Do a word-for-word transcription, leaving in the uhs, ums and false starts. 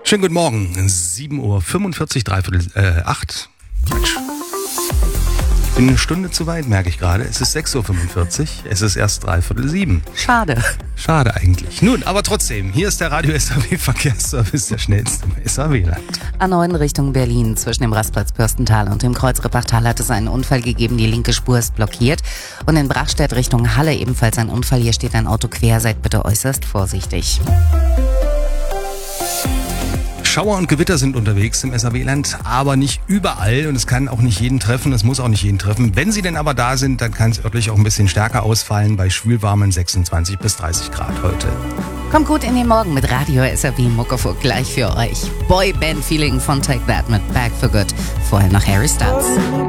Schönen guten Morgen, sieben Uhr fünfundvierzig, dreiviertel äh, acht. Quatsch. Ich bin eine Stunde zu weit, merke ich gerade. Es ist sechs Uhr fünfundvierzig, es ist erst dreiviertel sieben. Schade. Schade eigentlich. Nun, aber trotzdem, hier ist der Radio S A W Verkehrsservice, der schnellste im S A W-Land. A neun Richtung Berlin. Zwischen dem Rastplatz Pürstental und dem Kreuz Rippachtal hat es einen Unfall gegeben. Die linke Spur ist blockiert. Und in Brachstedt Richtung Halle ebenfalls ein Unfall. Hier steht ein Auto quer. Seid bitte äußerst vorsichtig. Schauer und Gewitter sind unterwegs im S A W-Land, aber nicht überall und es kann auch nicht jeden treffen, es muss auch nicht jeden treffen. Wenn sie denn aber da sind, dann kann es örtlich auch ein bisschen stärker ausfallen bei schwülwarmen sechsundzwanzig bis dreißig Grad heute. Kommt gut in den Morgen mit Radio S A W Muckefuck gleich für euch. Boyband-Feeling von Take That mit Back for Good. Vorher noch Harry Styles.